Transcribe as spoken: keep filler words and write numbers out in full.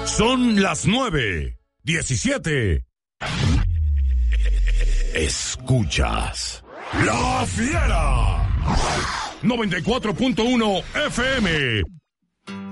Son las nueve, diecisiete. Escuchas La Fiera. noventa y cuatro punto uno F M.